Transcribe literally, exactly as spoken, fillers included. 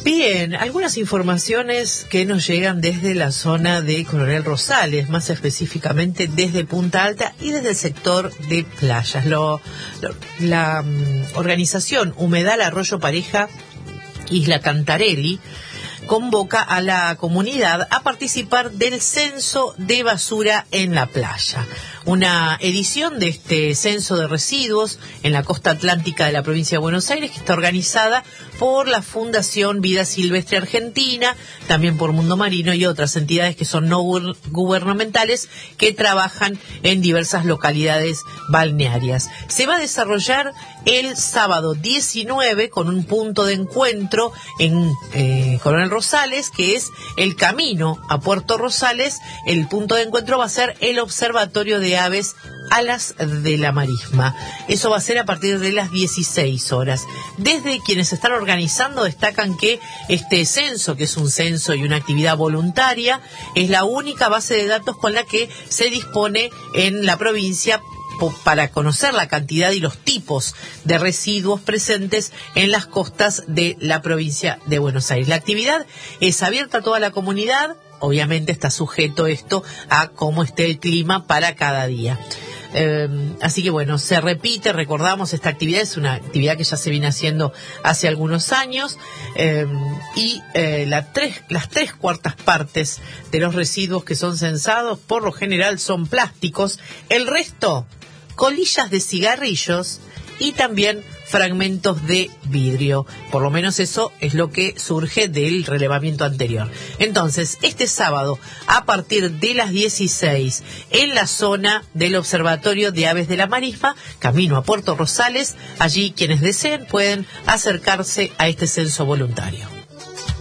Bien, algunas informaciones que nos llegan desde la zona de Coronel Rosales, más específicamente desde Punta Alta y desde el sector de playas. Lo, lo, la um, organización Humedal Arroyo Pareja Isla Cantarelli convoca a la comunidad a participar del censo de basura en la playa. Una edición de este censo de residuos en la costa atlántica de la provincia de Buenos Aires, que está organizada por la Fundación Vida Silvestre Argentina, también por Mundo Marino y otras entidades que son no gubernamentales que trabajan en diversas localidades balnearias. Se va a desarrollar el sábado diecinueve con un punto de encuentro en eh, Coronel Rosales, que es el camino a Puerto Rosales. El punto de encuentro va a ser el Observatorio de Aves Alas de la Marisma. Eso va a ser a partir de las dieciséis horas. Desde quienes están organizando destacan que este censo, que es un censo y una actividad voluntaria, es la única base de datos con la que se dispone en la provincia para conocer la cantidad y los tipos de residuos presentes en las costas de la provincia de Buenos Aires. La actividad es abierta a toda la comunidad. Obviamente está sujeto esto a cómo esté el clima para cada día. Eh, así que bueno, se repite, recordamos, esta actividad es una actividad que ya se viene haciendo hace algunos años eh, y eh, la tres, las tres cuartas partes de los residuos que son censados por lo general son plásticos, el resto colillas de cigarrillos y también fragmentos de vidrio. Por lo menos eso es lo que surge del relevamiento anterior. Entonces, este sábado, a partir de las dieciséis, en la zona del Observatorio de Aves de la Marisma, camino a Puerto Rosales, allí quienes deseen pueden acercarse a este censo voluntario.